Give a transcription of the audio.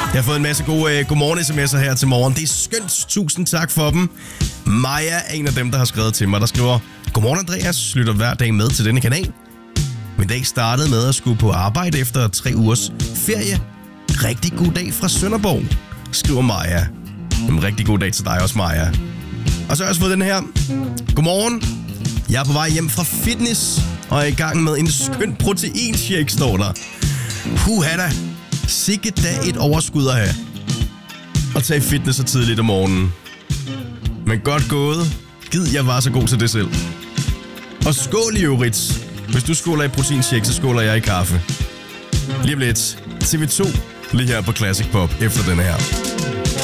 Jeg har fået en masse gode godmorgen-sms'er her til morgen. Det er skønt. Tusind tak for dem. Maja er en af dem, der har skrevet til mig. Der skriver, godmorgen Andreas, lytter hver dag med til denne kanal. Min dag startede med at skulle på arbejde efter 3 ugers ferie. Rigtig god dag fra Sønderborg, skriver Maja. En rigtig god dag til dig også, Maja. Og så har jeg også fået den her. Godmorgen. Jeg er på vej hjem fra fitness og er i gang med en skøn proteinshake, står der. Puha da. Sikke da et overskud at have. Og tage fitness så tidligt om morgenen. Men godt gået. Gid jeg var så god til det selv. Og skål i øvrigt. Hvis du skåler i proteinshake, så skåler jeg i kaffe. Lige om lidt. TV2 lige her på Classic Pop efter den her.